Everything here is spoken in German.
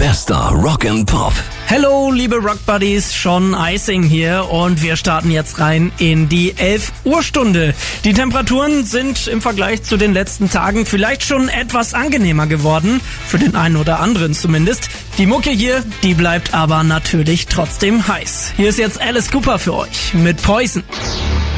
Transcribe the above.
Bester Rock and Pop. Hello, liebe Rock Buddies, Sean Icing hier und wir starten jetzt rein in die 11 Uhr Stunde. Die Temperaturen sind im Vergleich zu den letzten Tagen vielleicht schon etwas angenehmer geworden, für den einen oder anderen zumindest. Die Mucke hier, die bleibt aber natürlich trotzdem heiß. Hier ist jetzt Alice Cooper für euch mit Poison.